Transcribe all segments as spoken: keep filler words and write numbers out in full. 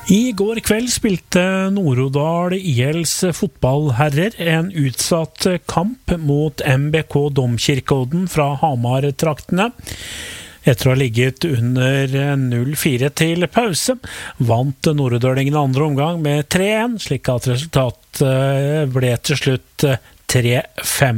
I går kveld spilte Nord-Odal I L's fotballherrer en utsatt kamp mot M B K Domkirkeodden fra Hamar-traktene. Etter å ha ligget under null fire til pause, vant Nord-Odalingen andre omgang med tre en, slik at resultatet ble til slutt tre fem.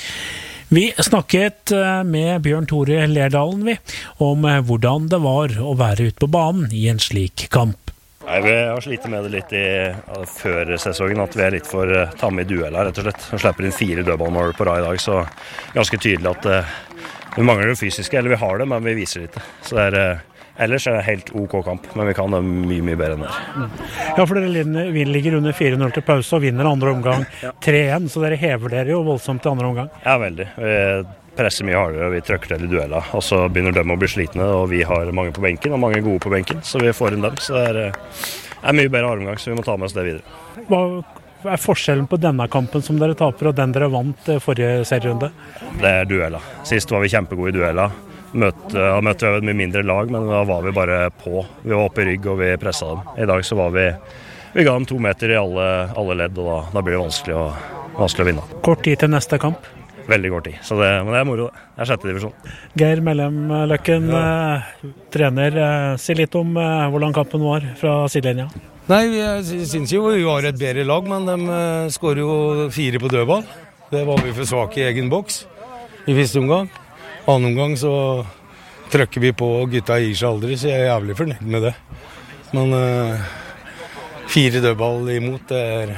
Vi snakket med Bjørn Tore Lerdalen vi, om hvordan det var å være ute på banen I en slik kamp. Nei, vi har slitt med det litt I, ja, før sesongen, at vi er litt for uh, tamme I duell her, rett og slett. Vi slipper inn fire dødballmål på rad I dag, så ganske tydelig at uh, vi mangler det fysiske, eller vi har det, men vi viser det ikke. Så det er, uh, ellers er det helt OK kamp, men vi kan det mye, mye bedre enn det. Ja, for dere ligger under fire null til pause og vinner andre omgang tre en, så dere hever dere jo voldsomt til andre omgang. Ja, veldig. Vi presser mye hardere, og vi trøkker til I dueller, og så begynner de å bli slitne, og vi har mange på benken, og mange gode på benken, så vi får inn dem. Så det er, er mye bedre armgang, så vi må ta med oss det videre. Hva er forskjellen på denne kampen som dere taper, og den dere vant forrige serierunde? Det er dueller. Sist var vi kjempegode I dueller. Møtte, da møtte vi et mye mindre lag, men da var vi bare på. Vi var oppe I rygg, og vi presset dem. I dag så var vi, vi ga dem to meter I alle, alle ledd, og da, da blir det vanskelig å, vanskelig å vinne. Kort tid til neste kamp? Veldig kort tid, så det, men det er moro det. Det er sjette divisjon. Geir Mellem-Løkken, ja. eh, trener, eh, si litt om eh, hvordan kampen var fra sidelinja. Nei, jeg synes jo vi var et bedre lag, men de eh, skårer jo fire på dødball. Det var vi for svake I egen boks I første omgang. Annen omgang så trykker vi på, og gutta gir seg aldri, så jeg er jævlig fornøyd med det. Men eh, fire dødball imot, det er,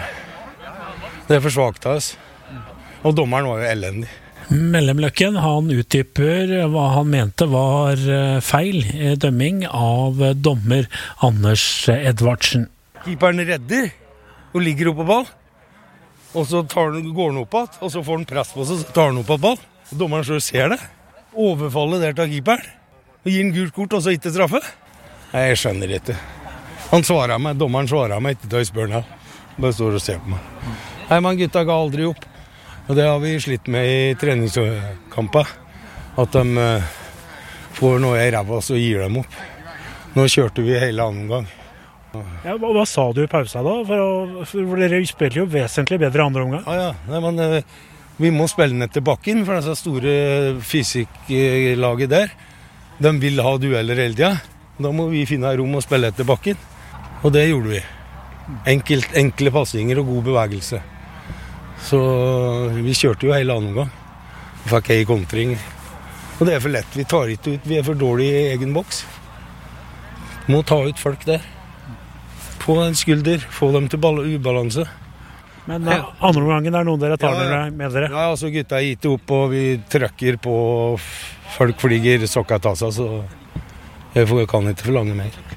det er for svakt av oss. Og dommeren var jo elendig. Mellem-Løkken, han utdyper hva han mente var feil dømming av dommer Anders Edvardsen. Keeperen redder og ligger oppe på ball, og så tar han, går han opp igjen, og så får han press på seg, så tar han opp på ball. Og dommeren selv ser det. Overfallet der til keeperen, og gir en gult kort, og så ikke straffe. Nei, jeg skjønner ikke. Han svarer meg, dommeren svarer meg ikke til å spørre meg. Bare står og ser på meg. Nei, men gutta ga aldri opp. Og det har vi slitt med I treningskamper, at de uh, får noe I ræva og så gir dem opp. Nå kjørte vi hele annen gang. Ja, hva, hva sa du I pausa da? For, å, for dere spiller jo vesentlig bedre andre omgang. Ja, ja. Nei, men, uh, vi må spille ned til bakken, for disse store fysikklaget der, de vil ha dueller hele tiden. Da må vi finne rom og spille etter bakken. Og det gjorde vi. Enkelt, enkle passinger og god bevegelse. Så vi kjørte jo hele annen gang. Fikk jeg I kontring. Og det er for lett. Vi tar ikke ut. Vi er for dårlige I egen boks. Må ta ut folk der. På en skulder. Få dem til ubalanse. Men ja. Andre gangen er noen dere tar ja, ja. Dere med dere. Ja, altså gutta er gitt opp, og vi trykker på. Folk flyger sokka ta seg, så jeg kan ikke forlange mer.